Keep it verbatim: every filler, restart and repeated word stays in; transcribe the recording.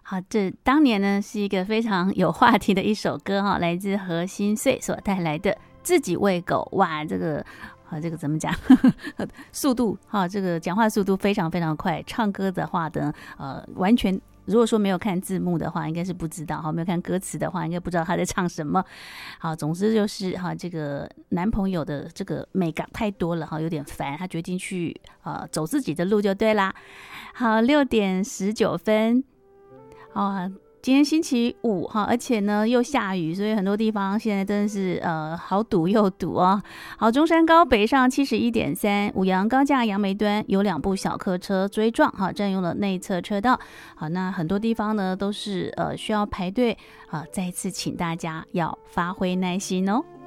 好，这当年呢是一个非常有话题的一首歌哈，来自何心碎所带来的《自己喂狗》。哇，这个啊，这个怎么讲？速度哈，这个讲话速度非常非常快。唱歌的话呢，呃，完全如果说没有看字幕的话，应该是不知道哈；没有看歌词的话，应该不知道他在唱什么。好，总之就是哈，这个男朋友的这个美感太多了哈，有点烦，他决定去呃走自己的路就对啦。好，六点十九分。哦，今天星期五哈，而且呢又下雨，所以很多地方现在真的是呃好堵又堵哦。好，中山高北上七十一点三，五羊高架杨梅端有两部小客车追撞哈，占用了内侧车道。好，那很多地方呢都是呃需要排队啊，再次请大家要发挥耐心哦。